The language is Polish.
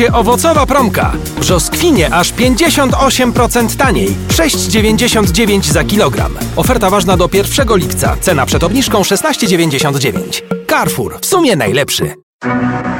Owocowa promka. Brzoskwinie aż 58% taniej. 6,99 za kilogram. Oferta ważna do 1 lipca. Cena przed obniżką 16,99. Carrefour. W sumie najlepszy.